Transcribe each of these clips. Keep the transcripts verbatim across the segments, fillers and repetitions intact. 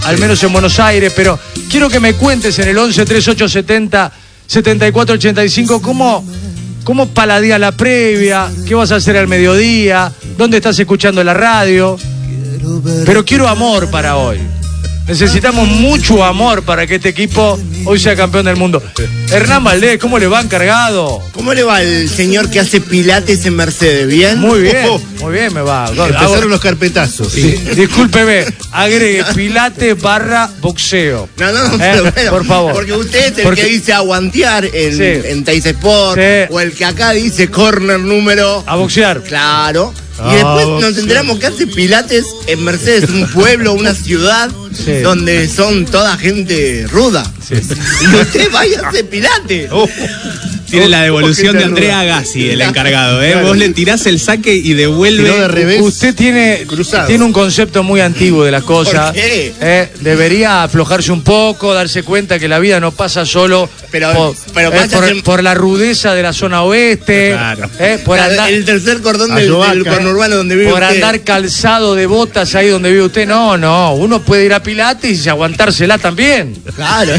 al menos en Buenos Aires, pero quiero que me cuentes en el once treinta y ocho setenta setenta y cuatro ochenta y cinco cómo, cómo paladía la previa, qué vas a hacer al mediodía, dónde estás escuchando la radio. Pero quiero amor para hoy. Necesitamos mucho amor para que este equipo hoy sea campeón del mundo. Hernán Valdés, ¿cómo le va encargado? ¿Cómo le va el señor que hace pilates en Mercedes? ¿Bien? Muy bien, muy bien me va. Empezaron los carpetazos. Sí. Discúlpeme, agregue pilates barra boxeo. No, no, no, ¿Eh? pero bueno, por favor. Porque usted es el porque... que dice aguantear en, sí. en Teis Sport, sí. O el que acá dice corner número... A boxear. Claro. Ah, y después boxeo. Nos enteramos que hace pilates en Mercedes, un pueblo, una ciudad, sí. Donde son toda gente ruda. Sí. Y usted vaya a hacer pilates. Oh. Tiene la devolución de Andrea Agassi, el encargado, ¿eh? Claro. Vos le tirás el saque y devuelve. De revés. Usted tiene, tiene un concepto muy antiguo de las cosas. ¿Por qué? Eh, debería aflojarse un poco, darse cuenta que la vida no pasa solo pero, por, pero eh, por, en... por la rudeza de la zona oeste. Claro. Eh, por claro, andar, el tercer cordón del, del conurbano donde vive por usted. Por andar calzado de botas ahí donde vive usted. No, no. Uno puede ir a Pilates y aguantársela también. Claro.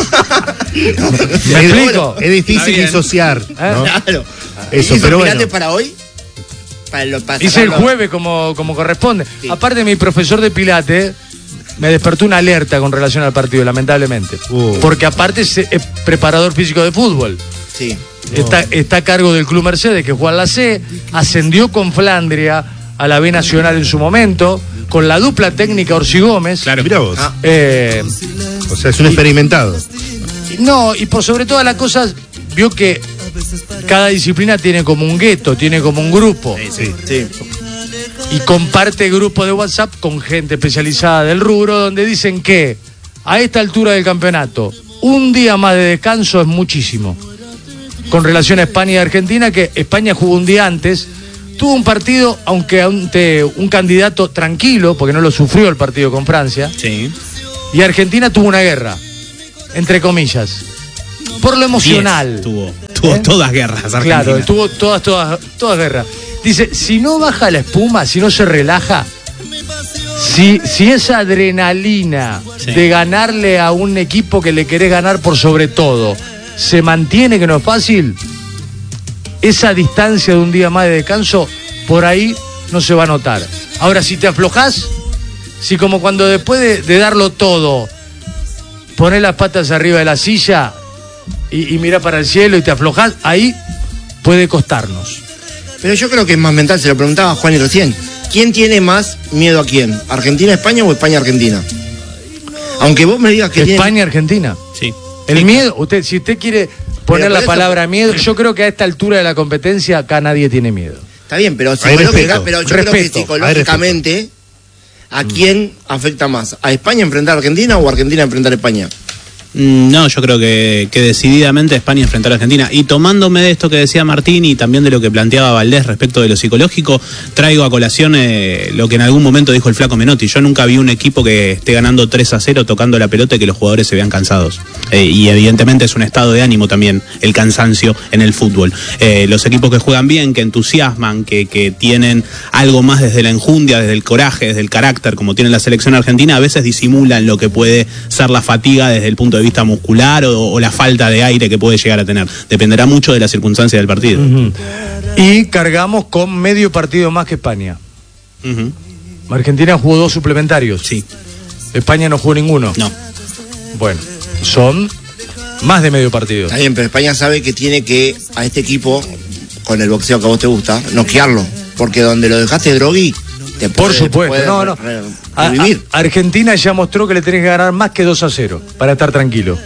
¿Me explico? Es difícil disociar, ¿no? Claro. Eso, ¿Hizo pero pilates bueno. para hoy? Para lo, para Hice el jueves como, como corresponde. Sí. Aparte, mi profesor de Pilates me despertó una alerta con relación al partido, lamentablemente. Uh. Porque aparte es, es preparador físico de fútbol. Sí. Está, está a cargo del Club Mercedes, que juega en la C, ascendió con Flandria a la B Nacional en su momento, con la dupla técnica Orsi Gómez. Claro, mira vos. Ah. Eh, o sea, es un y, experimentado. No, y por sobre todas las cosas, vio que cada disciplina tiene como un gueto, tiene como un grupo. Sí, sí. Y comparte grupo de WhatsApp con gente especializada del rubro, donde dicen que a esta altura del campeonato, un día más de descanso es muchísimo. Con relación a España y Argentina, que España jugó un día antes, tuvo un partido, aunque ante un candidato tranquilo, porque no lo sufrió el partido con Francia, sí. Y Argentina tuvo una guerra, entre comillas, por lo emocional. Diez, tuvo tuvo ¿Eh? todas guerras, Argentina. Claro, tuvo todas, todas, todas guerras. Dice, si no baja la espuma, si no se relaja, si, si esa adrenalina sí. de ganarle a un equipo que le querés ganar por sobre todo, se mantiene, que no es fácil, esa distancia de un día más de descanso, por ahí no se va a notar. Ahora, si te aflojás, si como cuando después de, de darlo todo, ponés las patas arriba de la silla y, y mirás para el cielo y te aflojás, ahí puede costarnos. Pero yo creo que es más mental, se lo preguntaba a Juan y recién. ¿Quién tiene más miedo a quién? ¿Argentina-España o España-Argentina? Aunque vos me digas que España-Argentina. Sí. El miedo, usted, si usted quiere poner la palabra miedo, yo creo que a esta altura de la competencia acá nadie tiene miedo. Está bien, pero, psicológica, pero yo respeto, creo que psicológicamente, ¿a quién afecta más? ¿A España enfrentar a Argentina o a Argentina enfrentar a España? No, yo creo que, que decididamente España enfrentar a Argentina. Y tomándome de esto que decía Martín y también de lo que planteaba Valdés respecto de lo psicológico, traigo a colación eh, lo que en algún momento dijo el flaco Menotti. Yo nunca vi un equipo que esté ganando tres a cero tocando la pelota y que los jugadores se vean cansados. Eh, y evidentemente es un estado de ánimo también el cansancio en el fútbol. Eh, los equipos que juegan bien, que entusiasman, que, que tienen algo más desde la enjundia, desde el coraje, desde el carácter, como tiene la selección argentina, a veces disimulan lo que puede ser la fatiga desde el punto de vista muscular o, o la falta de aire que puede llegar a tener. Dependerá mucho de la circunstancia del partido. Uh-huh. Y cargamos con medio partido más que España. Uh-huh. Argentina jugó dos suplementarios. Sí. España no jugó ninguno. No. Bueno, son más de medio partido. Está bien, pero España sabe que tiene que a este equipo, con el boxeo que a vos te gusta, noquearlo. Porque donde lo dejaste Drogui, te puede, por supuesto, puede no, no. Re, re, a, a, Argentina ya mostró que le tenés que ganar más que dos a cero para estar tranquilo.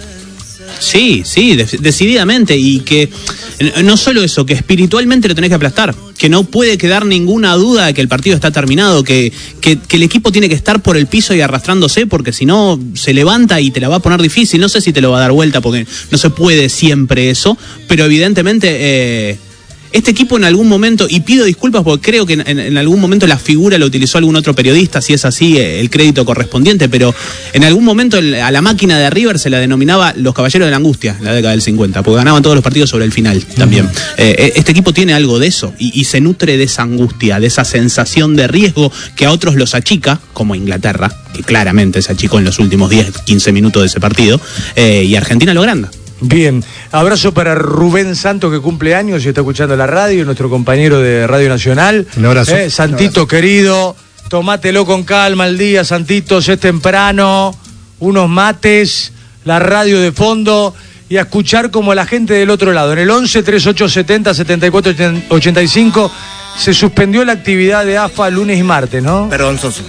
Sí, sí, de, decididamente. Y que no solo eso, que espiritualmente lo tenés que aplastar. Que no puede quedar ninguna duda de que el partido está terminado. Que, que, que el equipo tiene que estar por el piso y arrastrándose, porque si no se levanta y te la va a poner difícil. No sé si te lo va a dar vuelta, porque no se puede siempre eso. Pero evidentemente... Eh, este equipo en algún momento, y pido disculpas porque creo que en, en, en algún momento la figura la utilizó algún otro periodista, si es así, el crédito correspondiente, pero en algún momento a la máquina de River se la denominaba los caballeros de la angustia en la década del cincuenta, porque ganaban todos los partidos sobre el final también. Uh-huh. eh, este equipo tiene algo de eso y, y se nutre de esa angustia, de esa sensación de riesgo que a otros los achica, como Inglaterra, que claramente se achicó en los últimos diez, quince minutos de ese partido, eh, y Argentina lo agranda. Bien, abrazo para Rubén Santos, que cumple años y está escuchando la radio, nuestro compañero de Radio Nacional. Un abrazo. Eh, Santito, un abrazo. Querido, tomátelo con calma el día, Santito, es temprano, unos mates, la radio de fondo y a escuchar como la gente del otro lado. En el once, treinta y ocho, setenta, setenta y cuatro, ochenta y cinco se suspendió la actividad de A F A lunes y martes, ¿no? Vergonzoso.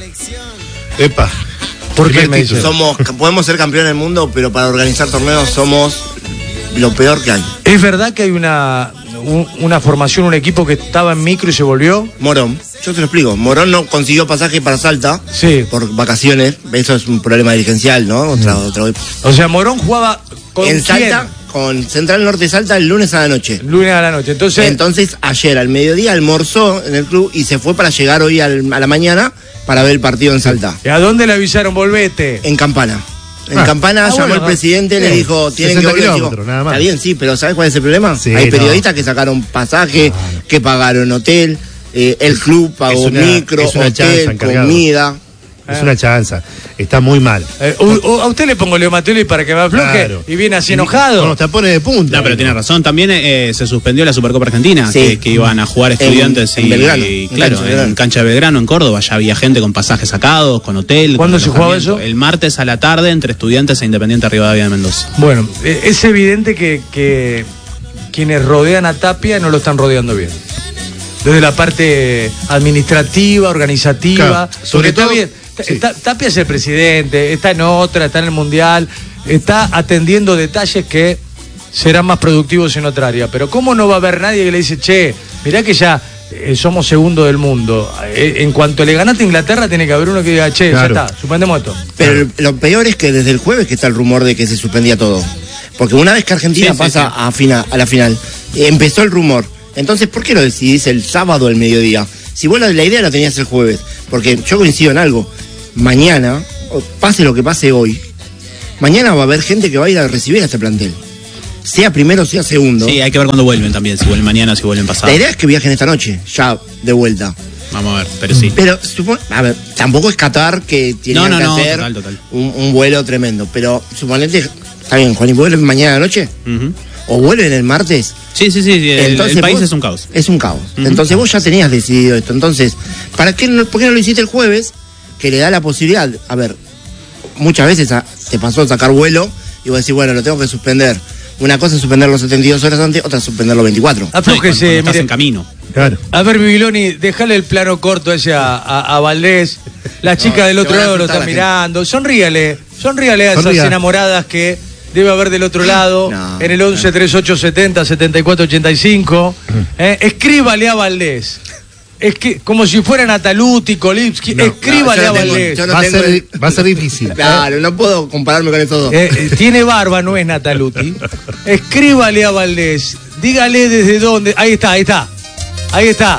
Epa. ¿Por qué me dice? Somos, podemos ser campeones del mundo, pero para organizar torneos somos lo peor que hay. ¿Es verdad que hay una, un, una formación, un equipo que estaba en micro y se volvió? Morón, yo te lo explico. Morón no consiguió pasaje para Salta, sí, por vacaciones. Eso es un problema dirigencial, ¿no? Otra, mm. otra... O sea, Morón jugaba con en ¿quién? Salta, con Central Norte Salta el lunes a la noche. Lunes a la noche, entonces... Entonces, ayer al mediodía almorzó en el club y se fue para llegar hoy al, a la mañana para ver el partido en Salta. ¿Y a dónde le avisaron? Volvete. En Campana. En ah, Campana ah, llamó bueno, el presidente, sí, le dijo, tienen que volver. Digo, nada más. Está bien, sí, pero ¿sabes cuál es el problema? Sí, Hay no. periodistas que sacaron pasaje, no, no. que pagaron hotel, eh, el club pagó una, micro, hotel, comida. Es una chanza, está muy mal. Eh, o, o, a usted le pongo Leo Mattioli para que me afloje, claro, y viene así enojado. Con los tapones de punta. No, pero tiene razón. También eh, se suspendió la Supercopa Argentina, sí, que, que iban a jugar Estudiantes en, y, en Belgrano, y en claro, cancha en cancha de Belgrano, en Córdoba. Ya había gente con pasajes sacados, con hotel. ¿Cuándo con se jugaba eso? El martes a la tarde entre Estudiantes e Independiente Rivadavia de Mendoza. Bueno, eh, es evidente que, que quienes rodean a Tapia no lo están rodeando bien. Desde la parte administrativa, organizativa, claro, sobre todo está bien. Sí. Tapia es el presidente, está en otra, está en el Mundial, está atendiendo detalles que serán más productivos en otra área. Pero ¿cómo no va a haber nadie que le dice, che, mirá que ya eh, somos segundo del mundo? Eh, en cuanto le ganaste a Inglaterra, tiene que haber uno que diga, che, claro, ya está, suspendemos esto. Pero lo peor es que desde el jueves que está el rumor de que se suspendía todo. Porque una vez que Argentina sí, pasa sí, sí. A, final, a la final, empezó el rumor. Entonces, ¿por qué lo decidís el sábado al mediodía? Si vos la, la idea la tenías el jueves, porque yo coincido en algo, mañana, pase lo que pase hoy, mañana va a haber gente que va a ir a recibir a este plantel, sea primero, sea segundo. Sí, hay que ver cuándo vuelven también, si vuelven mañana, si vuelven pasado. La idea es que viajen esta noche, ya de vuelta. Vamos a ver, pero sí. Pero, supon, a ver, tampoco es Qatar que tiene no, no, que no, hacer total, total. Un, un vuelo tremendo, pero suponete, está bien, Juan, ¿y vuelven mañana a la noche? Uh-huh. ¿O vuelven el martes? Sí, sí, sí, el, Entonces, el país vos, es un caos. Es un caos. Uh-huh. Entonces vos ya tenías decidido esto. Entonces, ¿para qué no, ¿por qué no lo hiciste el jueves? Que le da la posibilidad, a ver, muchas veces a, te pasó a sacar vuelo y vos decís, bueno, lo tengo que suspender. Una cosa es suspenderlo setenta y dos horas antes, otra es suspenderlo veinticuatro. Aflójese, no, mire, en camino. Claro. A ver, Bibiloni, déjale el plano corto ese a, a, a Valdés. Las chicas no, del otro lado lo están mirando. Sonríale, sonríale a Sonría. Esas enamoradas que debe haber del otro lado, no, en el once, treinta y ocho, setenta, setenta y cuatro, ochenta y cinco. Eh, escríbale a Valdés. Es que, como si fuera Nataluti, Kolipsky, no, escríbale no, a Valdés. No va, a ser, el... va a ser difícil. Claro, no puedo compararme con esos dos. Eh, eh, tiene barba, no es Nataluti. Escríbale a Valdés. Dígale desde dónde. Ahí está, ahí está. Ahí está.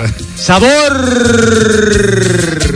Sabor.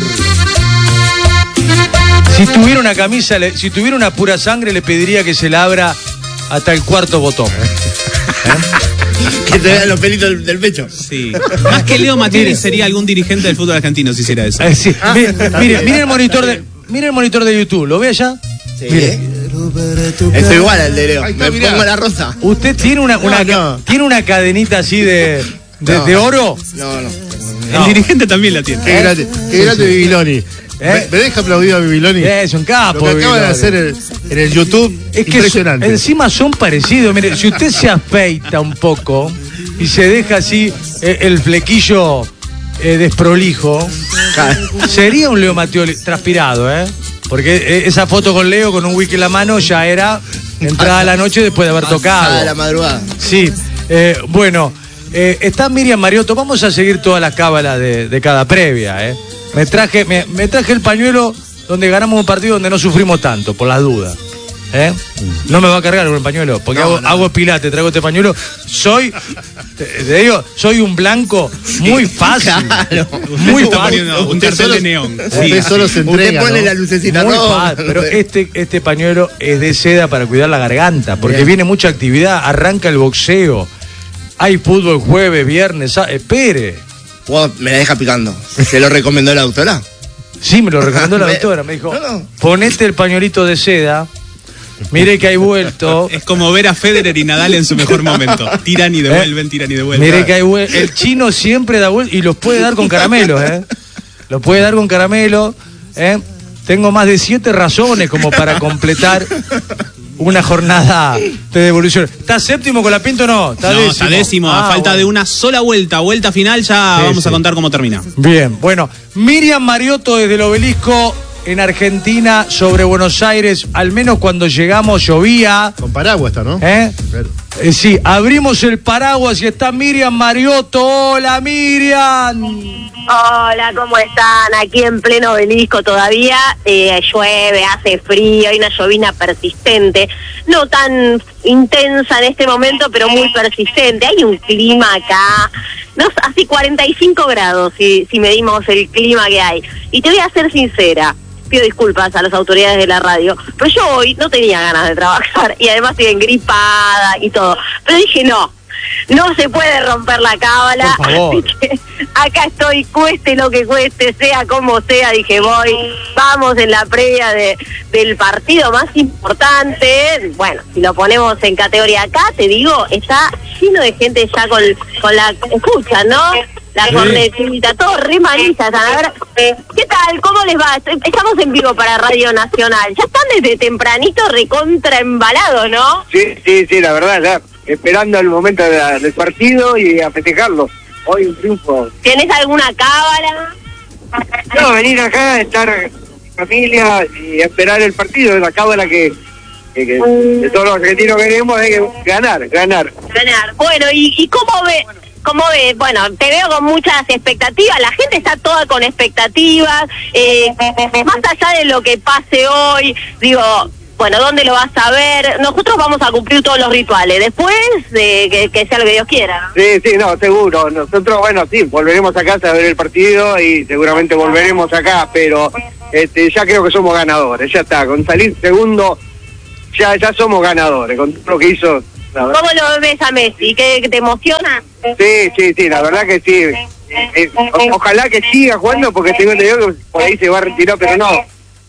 Si tuviera una camisa, si tuviera una pura sangre, le pediría que se la abra hasta el cuarto botón. ¿Eh? Que te vean los pelitos del, del pecho. Sí. Más que Leo Mattioli sería algún dirigente del fútbol argentino si hiciera eso. Eh, sí. ah, mire, mire, mire el monitor de, mire el monitor de YouTube. ¿Lo ve allá? Sí. Mire. Es igual al de Leo. Ahí está, Me mirá. pongo la rosa. ¿Usted tiene una, una no, no. tiene una cadenita así de, de, no. de oro? No, no. El dirigente también la tiene. Qué grande, qué grande Bibiloni. ¿Eh? ¿Me, ¿Me deja aplaudir a Bibiloni? Es un capo. Lo que acaban de hacer en, en el YouTube, es que impresionante. Son, encima son parecidos. Mire, si usted se afeita un poco y se deja así eh, el flequillo eh, desprolijo, sería un Leo Mattioli transpirado, ¿eh? Porque eh, esa foto con Leo con un whisky en la mano ya era entrada a la noche después de haber tocado. A la madrugada. Sí. Eh, bueno, eh, está Miriam Mariotto. Vamos a seguir todas las cábalas de, de cada previa, ¿eh? Me traje, me, me traje el pañuelo donde ganamos un partido donde no sufrimos tanto, por las dudas. ¿Eh? No me va a cargar con el pañuelo, porque no, hago, no. hago pilate, traigo este pañuelo. Soy, te, te digo, soy un blanco muy fácil. Claro. Muy fácil. Un cartel de neón. Usted sí, solo se entrega. Usted pone ¿no? la lucecita. Muy no. fácil, pero este, este pañuelo es de seda para cuidar la garganta, porque Bien. viene mucha actividad, arranca el boxeo, hay fútbol jueves, viernes, ah, espere. Me la deja picando. ¿Se lo recomendó la doctora? Sí, me lo recomendó la doctora, me dijo, no, no. ponete el pañuelito de seda. Mire que hay vuelto. Es como ver a Federer y Nadal en su mejor momento. Tiran y devuelven, tiran y devuelven. Mire que hay vuelto. El chino siempre da vuelta y los puede dar con caramelo, ¿eh? Los puede dar con caramelo, ¿eh? Tengo más de siete razones como para completar una jornada de devolución. ¿Está séptimo con la Pinto o no? Está no, décimo. Está décimo. Ah, a falta bueno. de una sola vuelta. Vuelta final, ya sí, vamos sí. a contar cómo termina. Bien, bueno. Miriam Mariotto desde el Obelisco. En Argentina, sobre Buenos Aires, al menos cuando llegamos llovía. Con paraguas está, ¿no? ¿Eh? Claro. Eh, sí, abrimos el paraguas y está Miriam Mariotto. Hola, Miriam. Hola, ¿cómo están? Aquí en pleno Obelisco todavía. Eh, llueve, hace frío, hay una llovina persistente. No tan intensa en este momento, pero muy persistente. Hay un clima acá. No, hace cuarenta y cinco grados si, si medimos el clima que hay. Y te voy a ser sincera. Pido disculpas a las autoridades de la radio, pero yo hoy no tenía ganas de trabajar y además estoy engripada y todo. Pero dije, no, no se puede romper la cábala, así que acá estoy, cueste lo que cueste, sea como sea, dije, voy, vamos en la previa de, del partido más importante. Bueno, si lo ponemos en categoría acá, te digo, está lleno de gente ya con, con la escucha, ¿no? La sí. cornetita, todos re manistas. A ver, ¿qué tal? ¿Cómo les va? Estamos en vivo para Radio Nacional. Ya están desde tempranito recontra embalados, ¿no? Sí, sí, sí, la verdad, ya esperando el momento de la, del partido y a festejarlo. Hoy un triunfo. ¿Tienes alguna cábala? No, venir acá, estar con familia y esperar el partido. Es la cábala que, que, que mm. de todos los argentinos queremos, es que ganar, ganar. Ganar. Bueno, ¿y, y cómo ve? ¿Cómo ves? Bueno, te veo con muchas expectativas, la gente está toda con expectativas, eh, más allá de lo que pase hoy, digo, bueno, ¿dónde lo vas a ver? Nosotros vamos a cumplir todos los rituales, después de que, que sea lo que Dios quiera. Sí, sí, no, seguro, nosotros, bueno, sí, volveremos a casa a ver el partido y seguramente volveremos acá, pero este, ya creo que somos ganadores, ya está, con salir segundo, ya, ya somos ganadores, con todo lo que hizo. ¿Cómo lo ves a Messi? ¿Qué, que te emociona? Sí, sí, sí, la verdad que sí. Eh, o, ojalá que siga jugando porque tengo entendido que por ahí se va a retirar, pero no.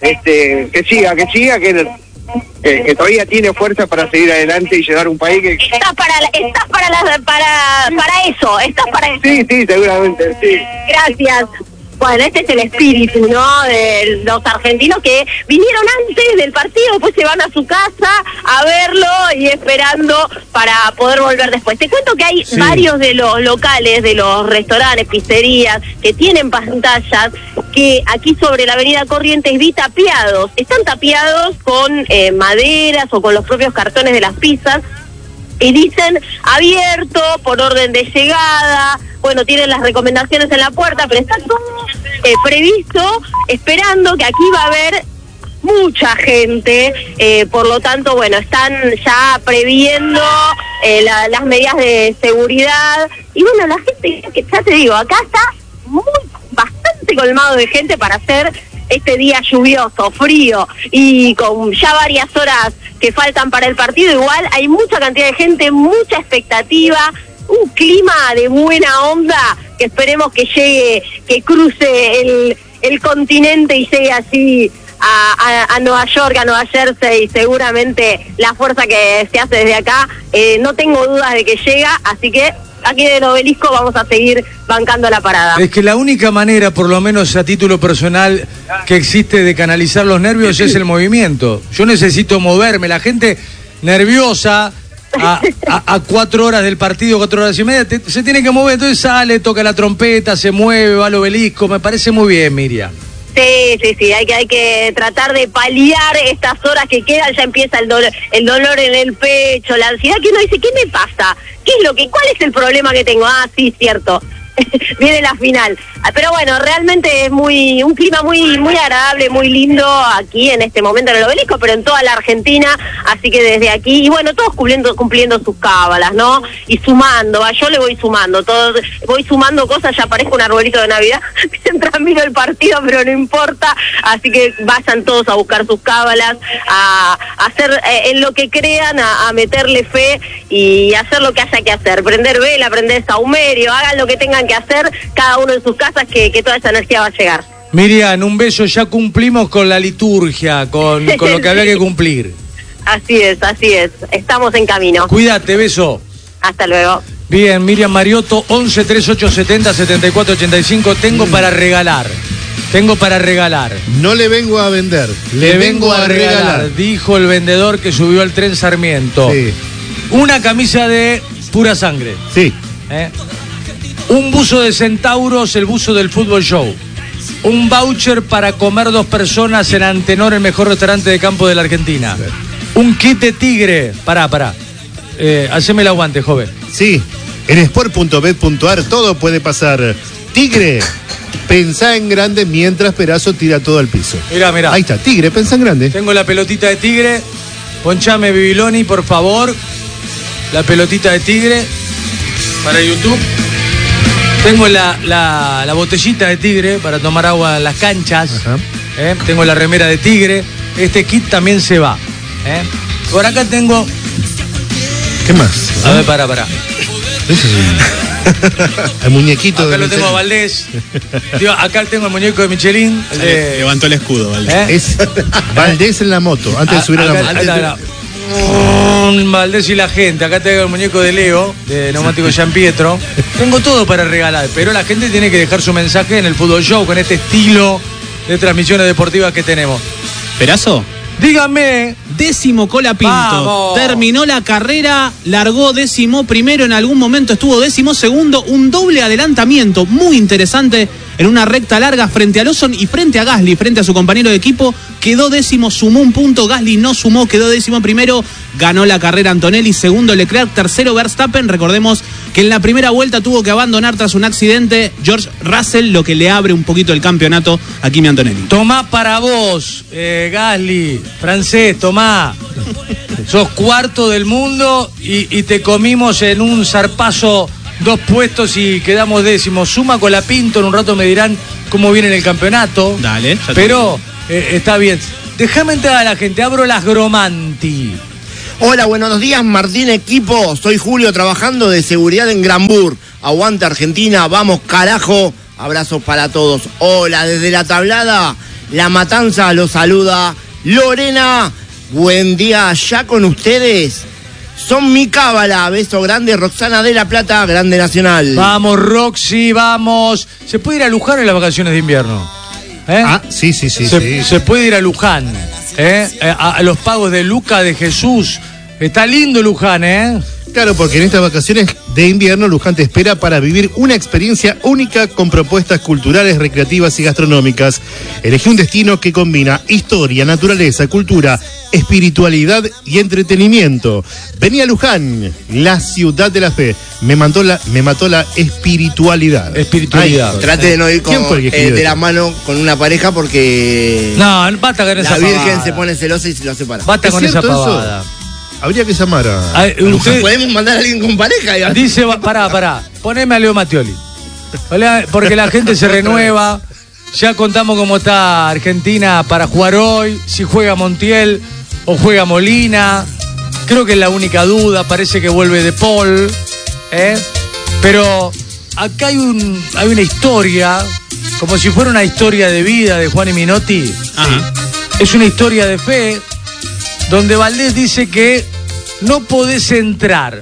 Este, que siga, que siga, que, que, que todavía tiene fuerza para seguir adelante y llevar un país que... Estás para, estás para, la, para, para eso, estás para eso. Sí, sí, seguramente, sí. Gracias. Bueno, este es el espíritu, ¿no?, de los argentinos que vinieron antes del partido, después se van a su casa a verlo y esperando para poder volver después. Te cuento que hay sí. varios de los locales, de los restaurantes, pizzerías, que tienen pantallas que aquí sobre la avenida Corrientes vi tapiados. Están tapiados con eh, maderas o con los propios cartones de las pizzas. Y dicen abierto por orden de llegada, bueno, tienen las recomendaciones en la puerta, pero está todo eh, previsto, esperando que aquí va a haber mucha gente, eh, por lo tanto, bueno, están ya previendo eh, la, las medidas de seguridad, y bueno, la gente, que ya te digo, acá está muy, bastante colmado de gente para hacer este día lluvioso, frío y con ya varias horas que faltan para el partido. Igual hay mucha cantidad de gente, mucha expectativa, un clima de buena onda que esperemos que llegue, que cruce el, el continente y llegue así a, a, a Nueva York, a Nueva Jersey, y seguramente la fuerza que se hace desde acá, eh, no tengo dudas de que llega, así que aquí en el Obelisco vamos a seguir bancando la parada. Es que la única manera, por lo menos a título personal, que existe de canalizar los nervios es el movimiento. Yo necesito moverme, la gente nerviosa a, a, a cuatro horas del partido, cuatro horas y media, te, se tiene que mover, entonces sale, toca la trompeta, se mueve, va al Obelisco, me parece muy bien, Miriam. Sí, sí, sí, hay que, hay que tratar de paliar estas horas que quedan, ya empieza el dolor, el dolor en el pecho, la ansiedad, que uno dice, ¿qué me pasa? ¿Qué es lo que, cuál es el problema que tengo? Ah, sí, cierto, viene la final. Pero bueno, realmente es muy un clima muy muy agradable, muy lindo aquí en este momento en el Obelisco, pero en toda la Argentina, así que desde aquí, y bueno, todos cumpliendo cumpliendo sus cábalas, ¿no? Y sumando, ¿va? Yo le voy sumando, todo, voy sumando cosas, ya parezco un arbolito de Navidad mientras miro el partido, pero no importa, así que vayan todos a buscar sus cábalas, a, a hacer eh, en lo que crean, a, a meterle fe y hacer lo que haya que hacer, prender vela, prender saumerio, hagan lo que tengan que hacer cada uno en sus casas, que, que toda esa energía va a llegar. Miriam, un beso, ya cumplimos con la liturgia, con, con lo que había que cumplir. Así es, así es, estamos en camino. Cuídate, beso. Hasta luego. Bien, Miriam Mariotto, once treinta y ocho setenta setenta y cuatro ochenta y cinco, tengo para regalar. Tengo para regalar. No le vengo a vender, le, Le vengo, vengo a regalar. regalar. Dijo el vendedor que subió al tren Sarmiento. Sí. Una camisa de pura sangre. Sí. ¿Eh? Un buzo de centauros, el buzo del Fútbol Show. Un voucher para comer dos personas en Antenor, el mejor restaurante de campo de la Argentina. Sí. Un kit de tigre. Pará, pará. Eh, haceme el aguante, joven. Sí. En sport punto bet punto ar todo puede pasar. Tigre, pensá en grande mientras Perazo tira todo al piso. Mirá, mirá. Ahí está, Tigre, pensá en grande. Tengo la pelotita de tigre. Ponchame, Bibiloni, por favor. La pelotita de tigre para YouTube. Tengo la, la, la botellita de tigre para tomar agua en las canchas. ¿Eh? Tengo la remera de tigre. Este kit también se va. ¿Eh? Por acá tengo... ¿Qué más? A ver, pará, pará. El muñequito acá de lo Michelin. tengo a Valdés. Digo, acá tengo el muñeco de Michelin. El de... Levantó el escudo, Valdés. ¿Eh? Es Valdés en la moto, antes de subir a, a la moto. Acá, acá, Mm, Valdés y la gente. Acá tengo el muñeco de Leo, de Neumático Gian Pietro. Tengo todo para regalar, pero la gente tiene que dejar su mensaje en el Fútbol Show con este estilo de transmisiones deportivas que tenemos. ¿Perazo? Dígame. Décimo Colapinto. Vamos. Terminó la carrera, largó décimo primero, en algún momento estuvo décimo segundo. Un doble adelantamiento muy interesante en una recta larga frente a Lawson y frente a Gasly, frente a su compañero de equipo. Quedó décimo, sumó un punto. Gasly no sumó, quedó décimo primero. Ganó la carrera Antonelli, segundo Leclerc, tercero Verstappen. Recordemos que en la primera vuelta tuvo que abandonar tras un accidente George Russell, lo que le abre un poquito el campeonato a Kimi Antonelli. Tomá para vos, eh, Gasly, francés, tomá. Sos cuarto del mundo y, y te comimos en un zarpazo dos puestos y quedamos décimos. Suma Colapinto, en un rato me dirán cómo viene en el campeonato. Dale, ya pero eh, está bien. Déjame entrar a la gente, abro las Gromanti. Hola, buenos días, Martín Equipo. Soy Julio, trabajando de seguridad en Granbur. Aguanta Argentina, vamos carajo. Abrazos para todos. Hola, desde la tablada, La Matanza los saluda Lorena. Buen día, ya con ustedes. Son mi cábala. Beso grande, Roxana de la Plata, Grande Nacional. Vamos, Roxy, vamos. ¿Se puede ir a Luján en las vacaciones de invierno? ¿Eh? Ah, sí, sí, sí. Se, sí. se puede ir a Luján. ¿Eh? A, a los pagos de Luca de Jesús. Está lindo Luján, ¿eh? Claro, porque en estas vacaciones de invierno Luján te espera para vivir una experiencia única con propuestas culturales, recreativas y gastronómicas. Elegí un destino que combina historia, naturaleza, cultura, espiritualidad y entretenimiento. Vení a Luján, la ciudad de la fe. Me mató la, me mató la espiritualidad. Espiritualidad. Ay, trate de no ir con, eh, de la mano con una pareja porque... No, basta con esa La Virgen pavada. se pone celosa y se lo separa. Basta con esa pavada. Eso? Habría que llamar a... Ay, usted ¿Podemos mandar a alguien con pareja? Digamos? dice, pará, pará, poneme a Leo Mattioli. Porque la gente se renueva. Ya contamos cómo está Argentina para jugar hoy. Si juega Montiel o juega Molina. Creo que es la única duda. Parece que vuelve De Paul. ¿eh? Pero acá hay, un, hay una historia, como si fuera una historia de vida de Juan y Minotti. Ajá. Es una historia de fe, donde Valdés dice que no podés entrar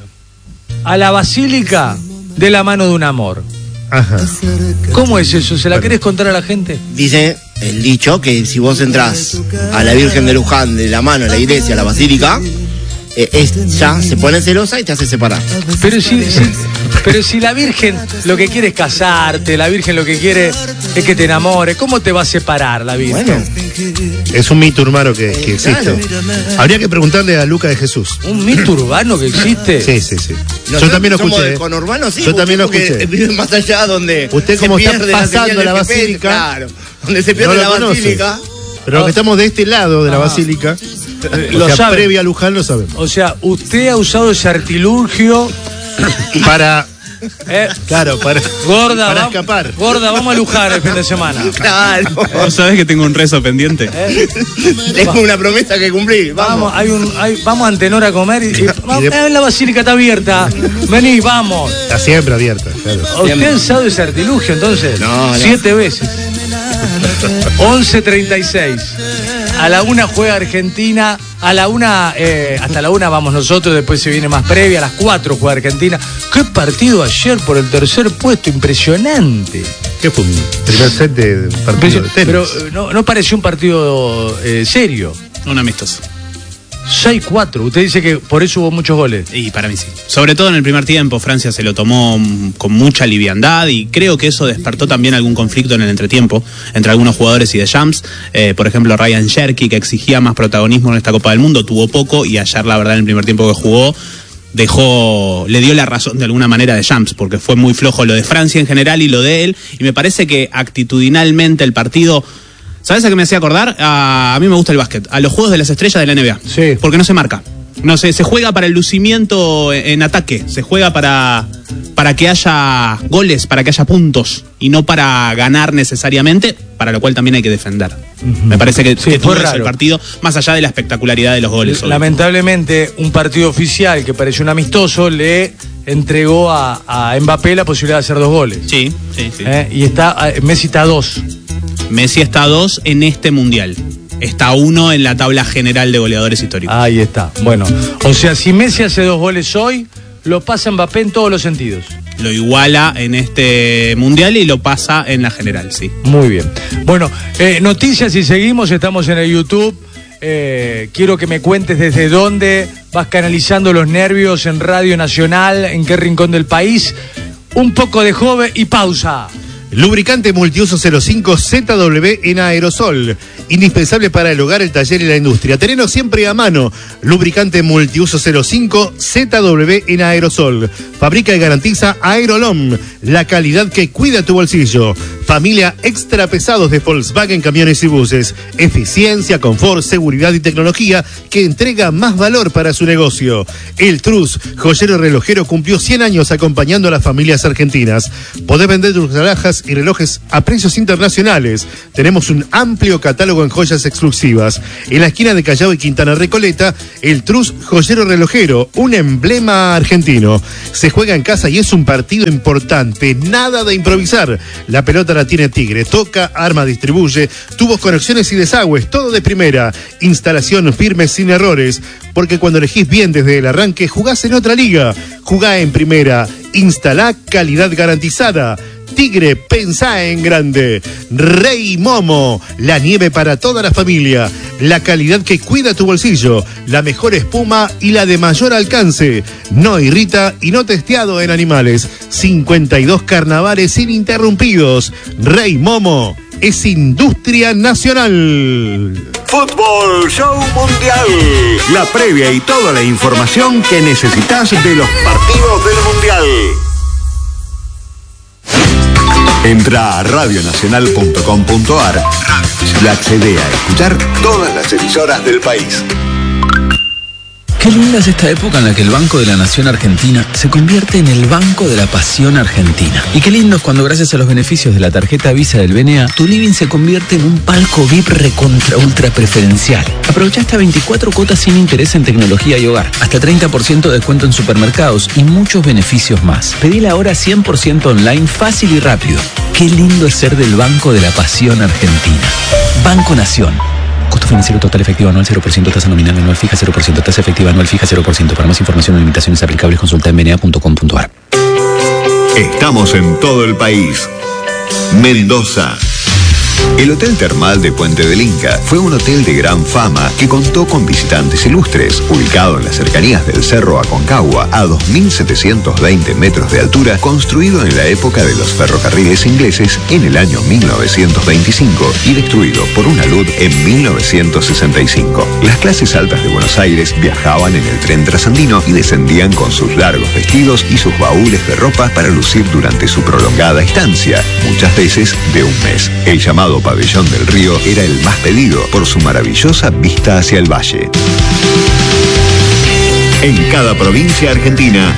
a la basílica de la mano de un amor. Ajá. ¿Cómo es eso? ¿Se la querés contar a la gente? Dice el dicho que si vos entrás a la Virgen de Luján de la mano, a la iglesia, a la basílica, eh, ella se pone celosa y te hace separar. Pero si, si, pero si la Virgen lo que quiere es casarte, la Virgen lo que quiere es que te enamores. ¿Cómo te va a separar la Virgen? Bueno. Es un mito urbano que, que existe. Claro. Habría que preguntarle a Luca de Jesús. ¿Un mito urbano que existe? Sí, sí, sí. Nosotros Yo también lo somos escuché. del conurbano, sí. Yo también lo porque escuché. vive más allá donde Usted, se como está pierde pasando señal la del G P S, basílica, claro, donde se no pierde lo la conoce. basílica. Pero los que estamos de este lado de la Ah. basílica, Lo o sea, saben. previa a Luján, lo sabemos. O sea, usted ha usado ese artilugio. Para, eh, claro, para, gorda, para va- escapar. Gorda, vamos a Luján el fin de semana. Claro. ¿Vos sabés que tengo un rezo pendiente? Eh, Tengo una promesa que cumplir. Vamos, Vamos. hay un, hay- vamos a Antenor a comer y, y- vamos, de- eh, la basílica está abierta. Vení, vamos. Está siempre abierta, claro. ¿Usted ha usado ese artilugio entonces? No, no. Siete veces. once treinta y seis. A la una juega Argentina. A la una, eh, hasta la una vamos nosotros, después se viene más previa. A las cuatro juega Argentina. ¿Qué partido ayer por el tercer puesto? Impresionante. ¿Qué fue? Un primer set de partido de tenis. Pero eh, no, no pareció un partido eh, serio. Un amistoso. seis cuatro. Usted dice que por eso hubo muchos goles. Y para mí sí. Sobre todo en el primer tiempo, Francia se lo tomó mm, con mucha liviandad y creo que eso despertó también algún conflicto en el entretiempo entre algunos jugadores y Deschamps. Eh, por ejemplo, Ryan Cherky, que exigía más protagonismo en esta Copa del Mundo, tuvo poco y ayer, la verdad, en el primer tiempo que jugó, dejó, le dio la razón de alguna manera a Deschamps, porque fue muy flojo lo de Francia en general y lo de él. Y me parece que actitudinalmente el partido... ¿Sabes a qué me hacía acordar? A, a mí me gusta el básquet, a los juegos de las estrellas de la N B A. Sí. Porque no se marca. No sé, se juega para el lucimiento en, en ataque, se juega para, para que haya goles, para que haya puntos, y no para ganar necesariamente, para lo cual también hay que defender. Uh-huh. Me parece que, Sí, que fue tuvo eso raro. el partido, más allá de la espectacularidad de los goles. obvio. Lamentablemente, un partido oficial que pareció un amistoso le entregó a, a Mbappé la posibilidad de hacer dos goles. Sí, sí, sí. ¿Eh? Y está, eh, Messi está a dos. Messi está a dos en este mundial. Está uno en la tabla general de goleadores históricos. Ahí está. Bueno, o sea, si Messi hace dos goles hoy, lo pasa Mbappé en todos los sentidos. Lo iguala en este mundial y lo pasa en la general, sí. Muy bien. Bueno, eh, noticias y seguimos, estamos en el YouTube. Eh, quiero que me cuentes desde dónde vas canalizando los nervios en Radio Nacional, en qué rincón del país. Un poco de joven y pausa. Lubricante multiuso cero cinco Z W en aerosol. Indispensable para el hogar, el taller y la industria. Tenelo siempre a mano. Lubricante multiuso cero cinco Z W en aerosol. Fabrica y garantiza Aerolom, la calidad que cuida tu bolsillo. Familia extra pesados de Volkswagen Camiones y Buses. Eficiencia, confort, seguridad y tecnología que entrega más valor para su negocio. El Trus, joyero relojero, cumplió cien años acompañando a las familias argentinas. Podés vender tus alhajas y relojes a precios internacionales. Tenemos un amplio catálogo en joyas exclusivas. En la esquina de Callao y Quintana Recoleta, el Trus Joyero Relojero, un emblema argentino. Se juega en casa y es un partido importante. Nada de improvisar. La pelota la tiene Tigre. Toca, arma, distribuye. Tubos, conexiones y desagües. Todo de primera. Instalación firme sin errores. Porque cuando elegís bien desde el arranque, jugás en otra liga. Jugá en primera. Instalá calidad garantizada. Tigre, pensá en grande. Rey Momo, la nieve para toda la familia. La calidad que cuida tu bolsillo. La mejor espuma y la de mayor alcance. No irrita y no testeado en animales. cincuenta y dos carnavales ininterrumpidos. Rey Momo es industria nacional. Fútbol Show Mundial. La previa y toda la información que necesitas de los partidos del Mundial. Entra a radio nacional punto com punto a r y accede a escuchar todas las emisoras del país. Qué linda es esta época en la que el Banco de la Nación Argentina se convierte en el Banco de la Pasión Argentina. Y qué lindo es cuando, gracias a los beneficios de la tarjeta Visa del B N A, tu living se convierte en un palco V I P recontra ultra preferencial. Aprovecha hasta veinticuatro cuotas sin interés en tecnología y hogar, hasta treinta por ciento de descuento en supermercados y muchos beneficios más. Pedila ahora cien por ciento online, fácil y rápido. Qué lindo es ser del Banco de la Pasión Argentina. Banco Nación. Costo financiero total efectivo anual cero por ciento, tasa nominal anual fija cero por ciento, tasa efectiva anual fija cero por ciento. Para más información o limitaciones aplicables, consulta en b n a punto com punto a r. Estamos en todo el país. Mendoza El Hotel Termal de Puente del Inca fue un hotel de gran fama que contó con visitantes ilustres, ubicado en las cercanías del Cerro Aconcagua, a dos mil setecientos veinte metros de altura, construido en la época de los ferrocarriles ingleses en el año mil novecientos veinticinco y destruido por una luz en mil novecientos sesenta y cinco. Las clases altas de Buenos Aires viajaban en el tren trasandino y descendían con sus largos vestidos y sus baúles de ropa para lucir durante su prolongada estancia, muchas veces de un mes. El llamado Pabellón del Río era el más pedido por su maravillosa vista hacia el valle. En cada provincia argentina,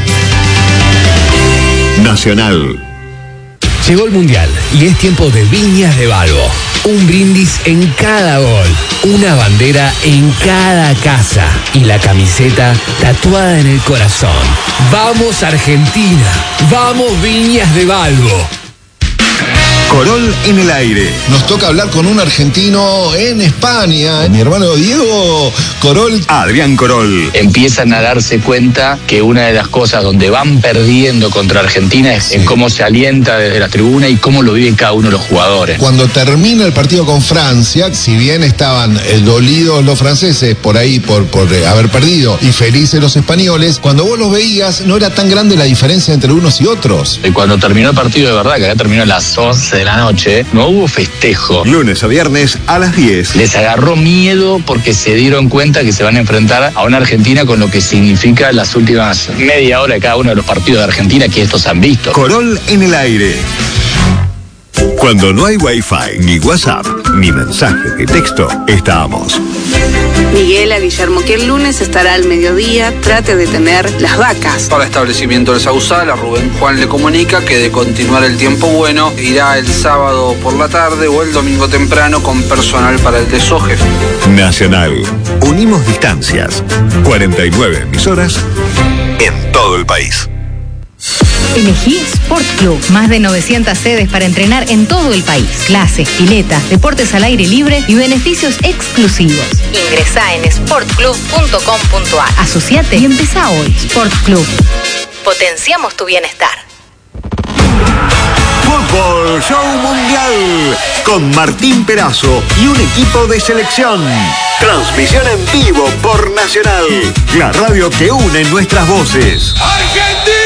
Nacional. Llegó el Mundial y es tiempo de Viñas de Balbo. Un brindis en cada gol, una bandera en cada casa y la camiseta tatuada en el corazón. ¡Vamos Argentina! ¡Vamos Viñas de Balbo! Corol en el aire. Nos toca hablar con un argentino en España. Mi hermano Diego Corol. Adrián Corol. Empiezan a darse cuenta que una de las cosas donde van perdiendo contra Argentina es sí. en cómo se alienta desde la tribuna y cómo lo viven cada uno de los jugadores. Cuando termina el partido con Francia, si bien estaban eh, dolidos los franceses por ahí, por, por eh, haber perdido, y felices los españoles, cuando vos los veías no era tan grande la diferencia entre unos y otros. Y cuando terminó el partido de verdad, que acá terminó a las once de la noche, no hubo festejo. Lunes a viernes a las diez. Les agarró miedo porque se dieron cuenta que se van a enfrentar a una Argentina con lo que significa las últimas media hora de cada uno de los partidos de Argentina que estos han visto. Corol en el aire. Cuando no hay Wi-Fi, ni WhatsApp, ni mensajes de texto, estamos. Miguel a Guillermo que el lunes estará al mediodía, trate de tener las vacas. Para establecimiento del Sausal, a Rubén Juan le comunica que de continuar el tiempo bueno, irá el sábado por la tarde o el domingo temprano con personal para el desoje. Nacional. Unimos distancias. cuarenta y nueve emisoras en todo el país. Elegí Sport Club. Más de novecientas sedes para entrenar en todo el país. Clases, pileta, deportes al aire libre y beneficios exclusivos. Ingresá en sport club punto com punto a r. Asociate y empezá hoy. Sport Club. Potenciamos tu bienestar. Fútbol Show Mundial con Martín Perazo y un equipo de selección. Transmisión en vivo por Nacional, la radio que une nuestras voces. ¡Argentina!